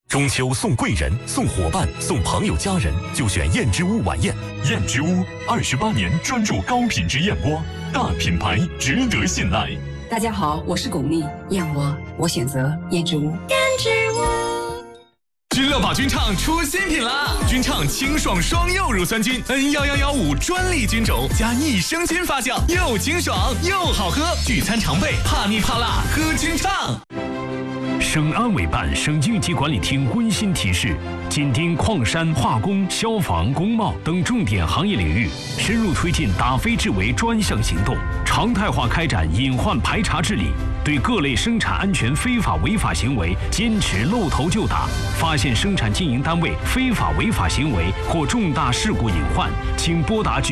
中秋送贵人、送伙伴、送朋友家人，就选燕之屋晚宴。 燕之屋28年专注高品质燕窝，大品牌值得信赖。 大家好，我是巩俐，燕窝我选择燕之屋。 燕之屋。 君乐宝菌畅出新品啦！菌畅清爽双柚乳酸菌 N1115专利菌种加益生菌发酵，又清爽又好喝，聚餐常备，怕腻怕辣喝菌畅。 省安委办、省应急管理厅温馨提示：紧盯矿山、化工、消防、工贸等重点行业领域，深入推进打非治为专项行动，常态化开展隐患排查治理，对各类生产安全非法违法行为坚持露头就打。发现生产经营单位非法违法行为或重大事故隐患，请拨打